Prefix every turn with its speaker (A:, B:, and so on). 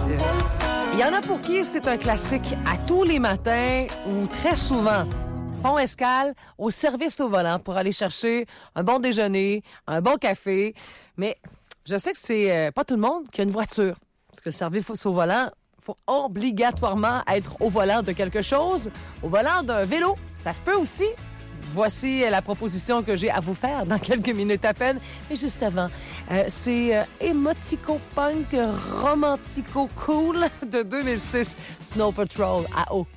A: Il y en a pour qui c'est un classique à tous les matins ou très souvent. Font escale au service au volant pour aller chercher un bon déjeuner, un bon café. Mais je sais que c'est pas tout le monde qui a une voiture. Parce que le service au volant, faut obligatoirement être au volant de quelque chose. Au volant d'un vélo, ça se peut aussi. Voici la proposition que j'ai à vous faire dans quelques minutes à peine. Mais juste avant, c'est émotico-punk romantico-cool de 2006, Snow Patrol à eau.